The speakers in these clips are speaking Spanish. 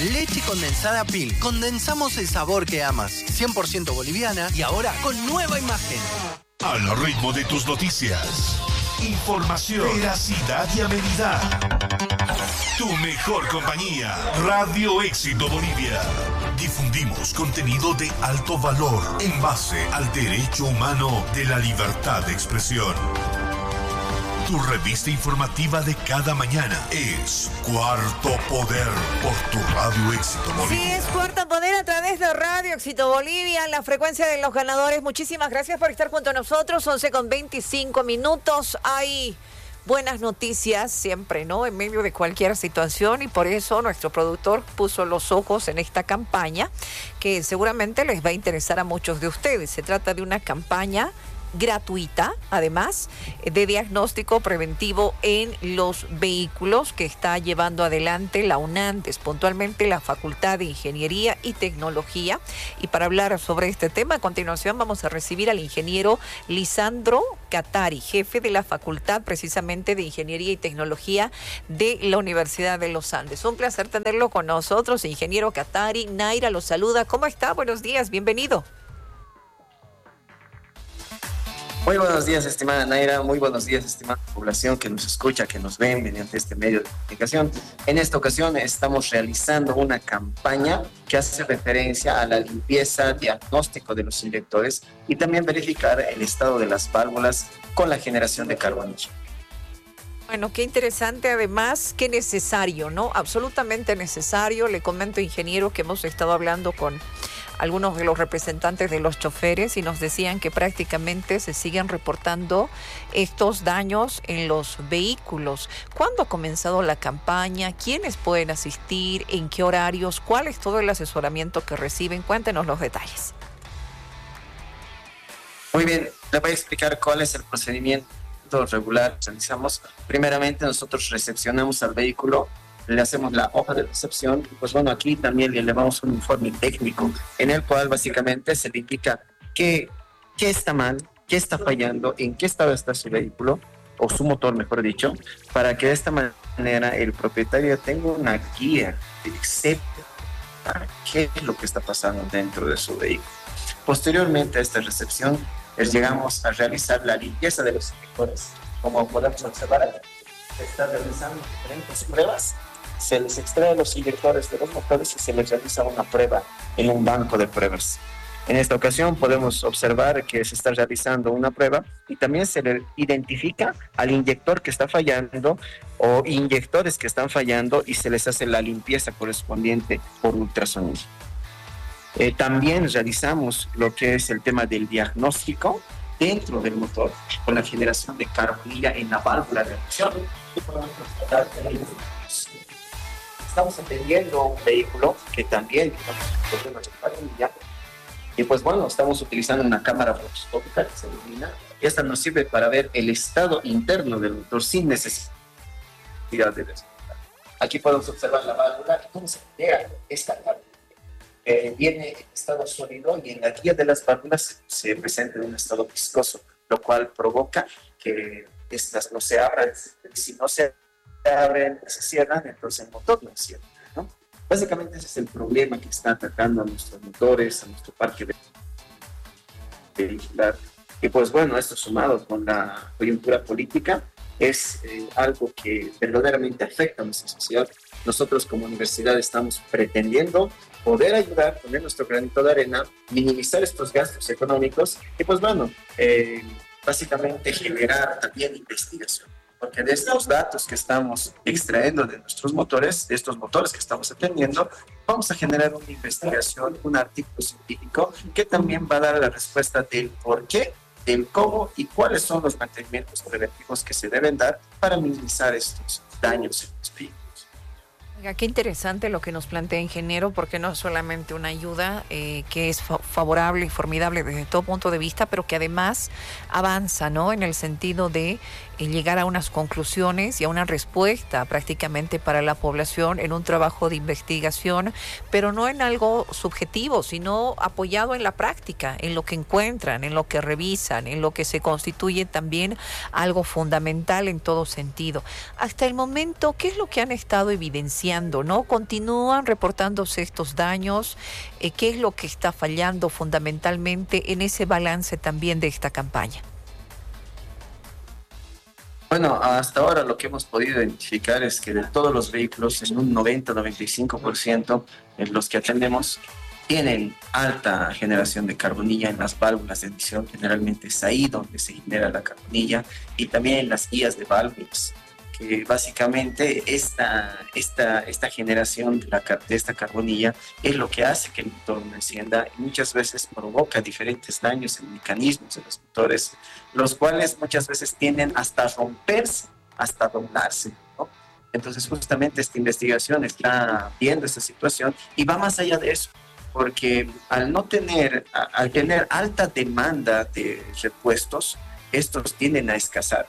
Leche condensada Pil. Condensamos el sabor que amas. 100% boliviana y ahora con nueva imagen. Al ritmo de tus noticias. Información, veracidad y amenidad. Tu mejor compañía. Radio Éxito Bolivia. Difundimos contenido de alto valor en base al derecho humano de la libertad de expresión. Tu revista informativa de cada mañana es Cuarto Poder por tu Radio Éxito Bolivia. Sí, es Cuarto Poder a través de Radio Éxito Bolivia, la frecuencia de los ganadores. Muchísimas gracias por estar junto a nosotros. 11:25. Hay buenas noticias siempre, ¿no? En medio de cualquier situación, y por eso nuestro productor puso los ojos en esta campaña que seguramente les va a interesar a muchos de ustedes. Se trata de una campaña gratuita, además, de diagnóstico preventivo en los vehículos que está llevando adelante la UNANDES, puntualmente la Facultad de Ingeniería y Tecnología. Y para hablar sobre este tema, a continuación vamos a recibir al ingeniero Lisandro Catari, jefe de la Facultad precisamente de Ingeniería y Tecnología de la Universidad de los Andes. Un placer tenerlo con nosotros, ingeniero Catari. Naira lo saluda. ¿Cómo está? Buenos días, bienvenido. Muy buenos días, estimada Naira. Muy buenos días, estimada población que nos escucha, que nos ven mediante este medio de comunicación. En esta ocasión estamos realizando una campaña que hace referencia a la limpieza, diagnóstico de los inyectores y también verificar el estado de las válvulas con la generación de carbonillo. Bueno, qué interesante, además, qué necesario, ¿no? Absolutamente necesario. Le comento, ingeniero, que hemos estado hablando con algunos de los representantes de los choferes y nos decían que prácticamente se siguen reportando estos daños en los vehículos. ¿Cuándo ha comenzado la campaña? ¿Quiénes pueden asistir? ¿En qué horarios? ¿Cuál es todo el asesoramiento que reciben? Cuéntenos los detalles. Muy bien, le voy a explicar cuál es el procedimiento regular que realizamos. Primeramente, nosotros recepcionamos al vehículo, le hacemos la hoja de recepción, y pues bueno, aquí también le elevamos un informe técnico en el cual básicamente se le indica qué está mal, qué está fallando, en qué estado está su vehículo, o su motor, mejor dicho, para que de esta manera el propietario tenga una guía, sepa qué es lo que está pasando dentro de su vehículo. Posteriormente a esta recepción, llegamos a realizar la limpieza de los inyectores. Como podemos observar, se están realizando diferentes pruebas. Se les extrae los inyectores de los motores y se les realiza una prueba en un banco de pruebas. En esta ocasión podemos observar que se está realizando una prueba y también se le identifica al inyector que está fallando o inyectores que están fallando y se les hace la limpieza correspondiente por ultrasonido. También realizamos lo que es el tema del diagnóstico dentro del motor con la generación de carbonilla en la válvula de reacción. Estamos atendiendo un vehículo que también tiene problemas de carbonilla y pues bueno, estamos utilizando una cámara fotoscópica que se ilumina y esta nos sirve para ver el estado interno del motor sin necesidad de desmontar. Aquí podemos observar la válvula y cómo se llega esta carbonilla. Viene en estado sólido y en la guía de las válvulas se presenta en un estado viscoso, lo cual provoca que estas no se abran. Si no se abren, se cierran, entonces el motor no cierra, ¿no? Básicamente ese es el problema que está atacando a nuestros motores, a nuestro parque vehicular. Y pues bueno, esto sumado con la coyuntura política es algo que verdaderamente afecta a nuestra sociedad. Nosotros como universidad estamos pretendiendo poder ayudar, poner nuestro granito de arena, minimizar estos gastos económicos y pues bueno, básicamente generar también investigación. Porque de estos datos que estamos extrayendo de nuestros motores, de estos motores que estamos atendiendo, vamos a generar una investigación, un artículo científico que también va a dar la respuesta del por qué, del cómo y cuáles son los mantenimientos preventivos que se deben dar para minimizar estos daños en los vehículos. Qué interesante lo que nos plantea, ingeniero, porque no es solamente una ayuda que es favorable y formidable desde todo punto de vista, pero que además avanza, ¿no? En el sentido de llegar a unas conclusiones y a una respuesta prácticamente para la población en un trabajo de investigación, pero no en algo subjetivo, sino apoyado en la práctica, en lo que encuentran, en lo que revisan, en lo que se constituye también algo fundamental en todo sentido. Hasta el momento, ¿qué es lo que han estado evidenciando, no? ¿Continúan reportándose estos daños? ¿Qué es lo que está fallando fundamentalmente en ese balance también de esta campaña? Bueno, hasta ahora lo que hemos podido identificar es que de todos los vehículos, en un 90-95%, los que atendemos tienen alta generación de carbonilla en las válvulas de emisión. Generalmente es ahí donde se genera la carbonilla, y también en las guías de válvulas, que básicamente esta generación de esta carbonilla es lo que hace que el motor no encienda, y muchas veces provoca diferentes daños en mecanismos de los motores, los cuales muchas veces tienden hasta romperse, hasta doblarse, ¿no? Entonces justamente esta investigación está viendo esta situación y va más allá de eso, porque al tener alta demanda de repuestos, estos tienden a escasear.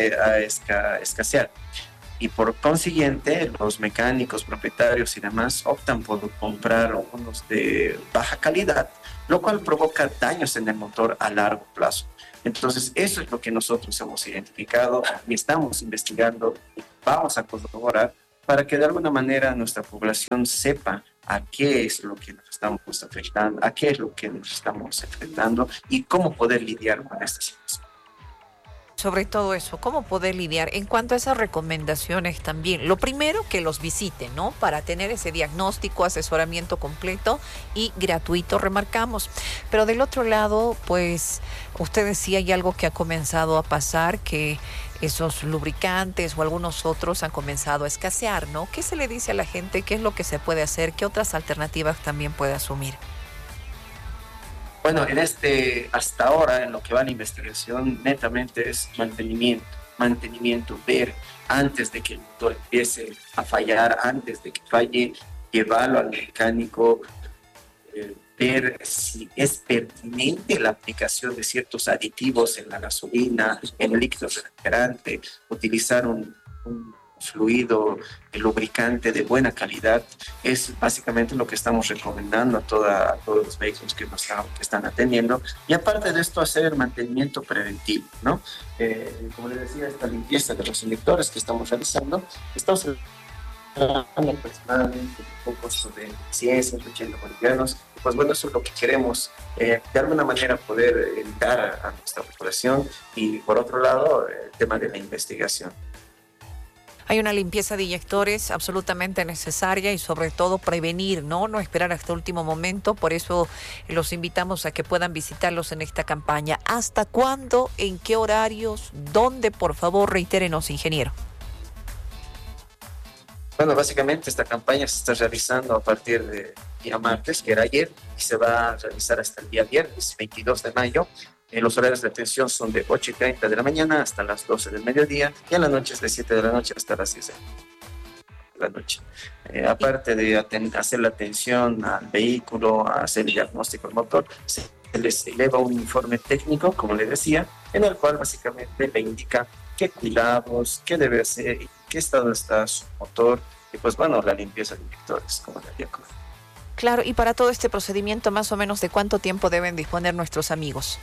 Y por consiguiente, los mecánicos, propietarios y demás optan por comprar unos de baja calidad, lo cual provoca daños en el motor a largo plazo. Entonces, eso es lo que nosotros hemos identificado y estamos investigando. Vamos a corroborar para que de alguna manera nuestra población sepa a qué es lo que nos estamos afectando, a qué es lo que nos estamos enfrentando y cómo poder lidiar con esta situación. Sobre todo eso, ¿cómo poder lidiar? En cuanto a esas recomendaciones también, lo primero, que los visiten, ¿no? Para tener ese diagnóstico, asesoramiento completo y gratuito, remarcamos. Pero del otro lado, pues, usted decía, hay algo que ha comenzado a pasar, que esos lubricantes o algunos otros han comenzado a escasear, ¿no? ¿Qué se le dice a la gente? ¿Qué es lo que se puede hacer? ¿Qué otras alternativas también puede asumir? Bueno, hasta ahora, en lo que va a la investigación, netamente es mantenimiento, ver antes de que el motor empiece a fallar, antes de que falle, llevarlo al mecánico, ver si es pertinente la aplicación de ciertos aditivos en la gasolina, en el líquido refrigerante, utilizar un fluido lubricante de buena calidad. Es básicamente lo que estamos recomendando a todos los vehículos que están atendiendo, y aparte de esto, hacer mantenimiento preventivo, ¿no? Como les decía, esta limpieza de los inyectores que estamos realizando, estamos aproximadamente un costo de 180 bolivianos. Pues bueno, eso es lo que queremos, de alguna manera poder evitar a nuestra población, y por otro lado, el tema de la investigación. Hay una limpieza de inyectores absolutamente necesaria y sobre todo prevenir, ¿no? No esperar hasta último momento. Por eso los invitamos a que puedan visitarlos en esta campaña. ¿Hasta cuándo? ¿En qué horarios? ¿Dónde? Por favor, reitérenos, ingeniero. Bueno, básicamente esta campaña se está realizando a partir de día martes, que era ayer, y se va a realizar hasta el día viernes, 22 de mayo. Los horarios de atención son de 8:30 de la mañana hasta las 12 del mediodía, y en la noche es de 7 de la noche hasta las 10 de la noche. Aparte de hacer la atención al vehículo, a hacer el diagnóstico del motor, se les eleva un informe técnico, como les decía, en el cual básicamente le indica qué cuidados, qué debe hacer, en qué estado está su motor, y pues bueno, la limpieza de inyectores, como le había comentado. Claro, y para todo este procedimiento, más o menos, ¿de cuánto tiempo deben disponer nuestros amigos?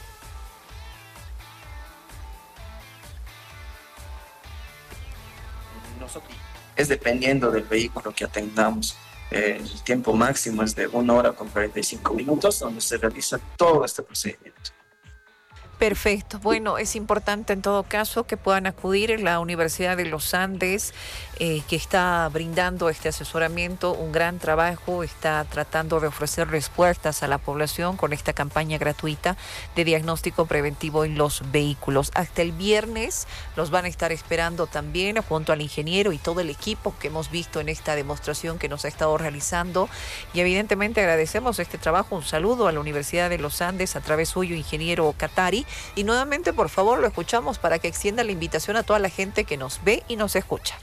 Es dependiendo del vehículo que atendamos. El tiempo máximo es de 1 hora con 45 minutos, donde se realiza todo este procedimiento. Perfecto. Bueno, es importante en todo caso que puedan acudir a la Universidad de los Andes, que está brindando este asesoramiento, un gran trabajo, está tratando de ofrecer respuestas a la población con esta campaña gratuita de diagnóstico preventivo en los vehículos. Hasta el viernes los van a estar esperando también junto al ingeniero y todo el equipo que hemos visto en esta demostración que nos ha estado realizando, y evidentemente agradecemos este trabajo. Un saludo a la Universidad de los Andes a través suyo, ingeniero Katari. Y nuevamente, por favor, lo escuchamos para que extienda la invitación a toda la gente que nos ve y nos escucha.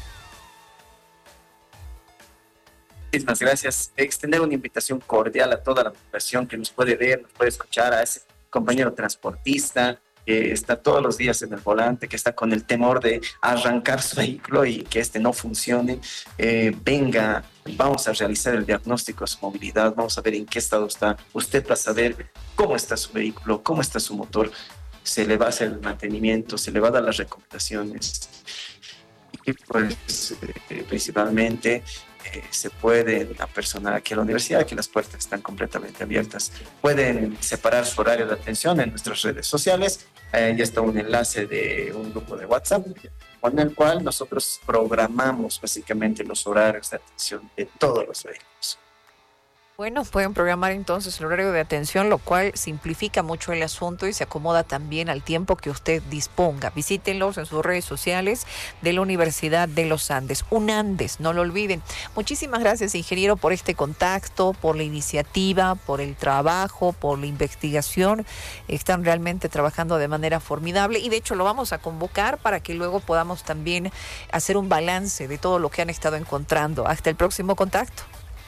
Muchísimas gracias. Extender una invitación cordial a toda la población que nos puede ver, nos puede escuchar, a ese compañero transportista, que está todos los días en el volante, que está con el temor de arrancar su vehículo y que este no funcione, venga, vamos a realizar el diagnóstico de su movilidad, vamos a ver en qué estado está. Usted va a saber cómo está su vehículo, cómo está su motor, se le va a hacer el mantenimiento, se le va a dar las recomendaciones. Y pues principalmente se puede apersonar aquí a la universidad, que las puertas están completamente abiertas. Pueden separar su horario de atención en nuestras redes sociales. Ya está un enlace de un grupo de WhatsApp con el cual nosotros programamos básicamente los horarios de atención de todos los vehículos. Bueno, pueden programar entonces el horario de atención, lo cual simplifica mucho el asunto y se acomoda también al tiempo que usted disponga. Visítenlos en sus redes sociales de la Universidad de los Andes. UNANDES, no lo olviden. Muchísimas gracias, ingeniero, por este contacto, por la iniciativa, por el trabajo, por la investigación. Están realmente trabajando de manera formidable y de hecho lo vamos a convocar para que luego podamos también hacer un balance de todo lo que han estado encontrando. Hasta el próximo contacto.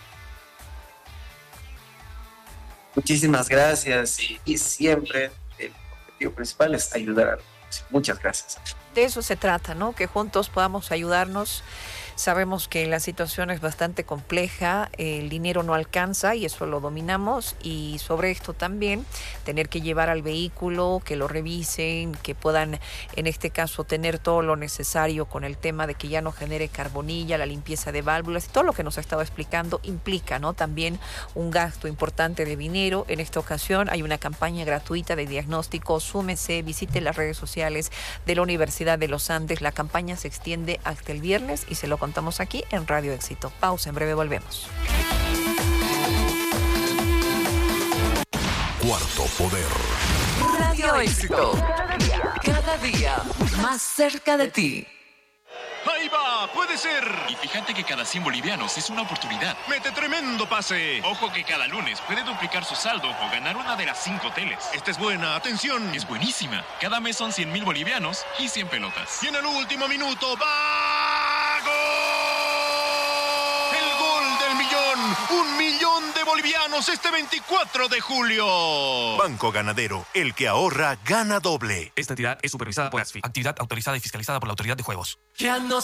Muchísimas gracias y siempre el objetivo principal es ayudar a los. Muchas gracias. De eso se trata, ¿no? Que juntos podamos ayudarnos. Sabemos que la situación es bastante compleja, el dinero no alcanza y eso lo dominamos, y sobre esto también tener que llevar al vehículo, que lo revisen, que puedan en este caso tener todo lo necesario con el tema de que ya no genere carbonilla, la limpieza de válvulas, todo lo que nos ha estado explicando implica, ¿no? También un gasto importante de dinero. En esta ocasión hay una campaña gratuita de diagnóstico, súmese, visite las redes sociales de la Universidad de los Andes. La campaña se extiende hasta el viernes y se lo contamos aquí en Radio Éxito. Pausa, en breve volvemos. Cuarto Poder. Radio Éxito. Cada día más cerca de ti. ¡Ahí va! ¡Puede ser! Y fíjate que cada 100 bolivianos es una oportunidad. ¡Mete tremendo pase! Ojo que cada lunes puede duplicar su saldo o ganar una de las 5 teles. Esta es buena, atención. Es buenísima. Cada mes son 100,000 bolivianos y 100 pelotas. Y en el último minuto, ¡va! ¡Gol! ¡El gol del millón! ¡1 millón de bolivianos este 24 de julio! Banco Ganadero, el que ahorra, gana doble. Esta entidad es supervisada por ASFI, actividad autorizada y fiscalizada por la Autoridad de Juegos. Ya no